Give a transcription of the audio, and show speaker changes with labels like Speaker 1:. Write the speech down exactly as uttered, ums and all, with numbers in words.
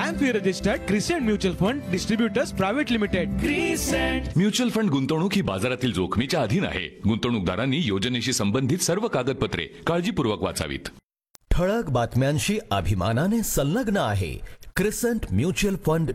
Speaker 1: I am fee registered crescent mutual fund distributors private limited. Crescent
Speaker 2: mutual fund गुंतवणूक ही बाजारातील जोखमीच्या अधीन आहे. गुंतवणूकदारांनी योजनेशी संबंधित सर्व कागदपत्रे काळजीपूर्वक वाचावीत.
Speaker 3: ठळक बातम्यांशी अभिमानाने संलग्न आहे क्रिसेंट म्युच्युअल फंड